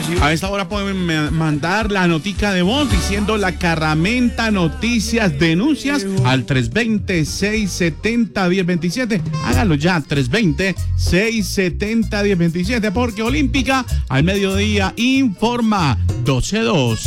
A esta hora pueden mandar la notica de voz diciendo la Carramenta Noticias Denuncias al 320-670-1027. Hágalo ya, 320-670-1027, porque Olímpica al mediodía informa 12-2.